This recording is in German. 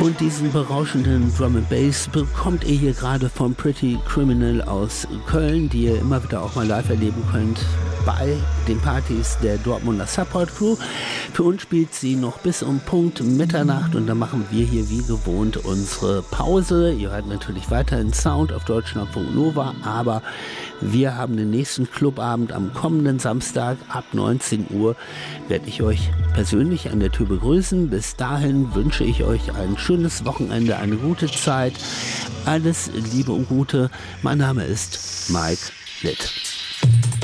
Und diesen berauschenden Drum and Bass bekommt ihr hier gerade vom Pretty Criminal aus Köln, die ihr immer wieder auch mal live erleben könnt bei den Partys der Dortmunder Support Crew. Für uns spielt sie noch bis um Punkt Mitternacht und dann machen wir hier wie gewohnt unsere Pause. Ihr hört natürlich weiterhin Sound auf Deutschlandfunk Nova, aber wir haben den nächsten Clubabend am kommenden Samstag ab 19 Uhr. Werde ich euch persönlich an der Tür begrüßen. Bis dahin wünsche ich euch ein schönes Wochenende, eine gute Zeit. Alles Liebe und Gute. Mein Name ist Mike Litt.